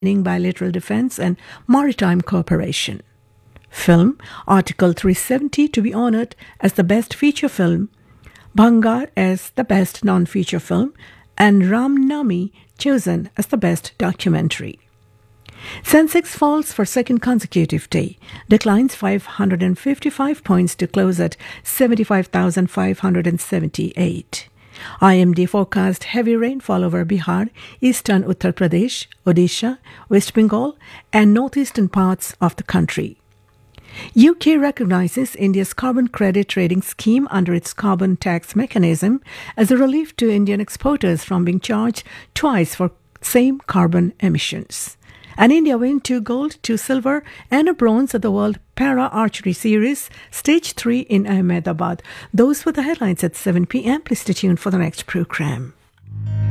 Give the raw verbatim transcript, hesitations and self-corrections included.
bilateral defense and maritime cooperation. Film, Article three seventy to be honored as the best feature film, Bhangar as the best non-feature film, and Ram Nami chosen as the best documentary. Sensex falls for second consecutive day, declines five hundred fifty-five points to close at seventy-five thousand five hundred seventy-eight. I M D forecast heavy rainfall over Bihar, eastern Uttar Pradesh, Odisha, West Bengal, and northeastern parts of the country. U K recognizes India's carbon credit trading scheme under its carbon tax mechanism as a relief to Indian exporters from being charged twice for same carbon emissions. And India win two gold, two silver, and a bronze at the World Para Archery Series, Stage three in Ahmedabad. Those were the headlines at seven p.m. Please stay tuned for the next program.